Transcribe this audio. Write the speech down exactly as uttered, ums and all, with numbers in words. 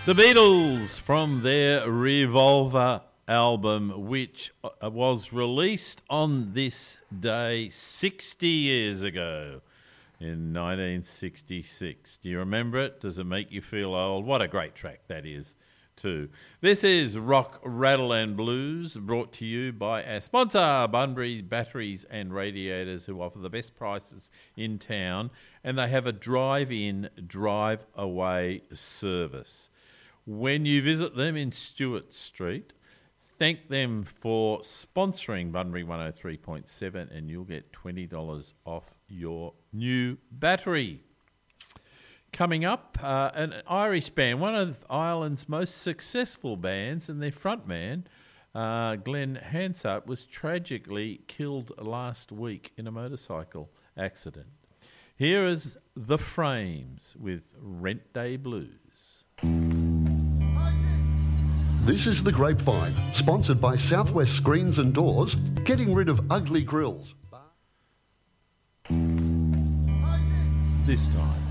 The Beatles from their Revolver album, which was released on this day sixty years ago in nineteen sixty-six. Do you remember it? Does it make you feel old? What a great track that is too. This is Rock, Rattle and Blues, brought to you by our sponsor, Bunbury Batteries and Radiators, who offer the best prices in town, and they have a drive-in, drive-away service. When you visit them in Stewart Street, thank them for sponsoring Bunbury one oh three point seven and you'll get twenty dollars off your new battery. Coming up, uh, an Irish band, one of Ireland's most successful bands, and their frontman, uh, Glenn Hansard, was tragically killed last week in a motorcycle accident. Here is The Frames with Rent Day Blues. This is The Grapevine, sponsored by Southwest Screens and Doors, getting rid of ugly grills. This time.